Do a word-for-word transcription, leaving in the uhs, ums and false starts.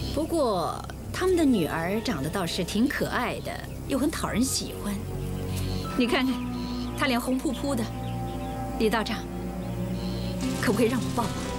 不过他们的女儿长得倒是挺可爱的，又很讨人喜欢。你看看，她脸红扑扑的。李道长，可不可以让我抱抱？